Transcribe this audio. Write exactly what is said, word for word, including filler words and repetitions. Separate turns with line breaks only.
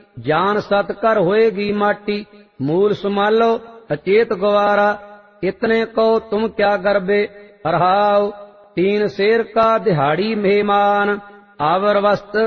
जान सत कर होएगी माटी। मूल संभालो अचेत गवारा, इतने को तुम क्या गर्बे। रहाओ तीन शेर का दिहाड़ी मेहमान, आवर वस्त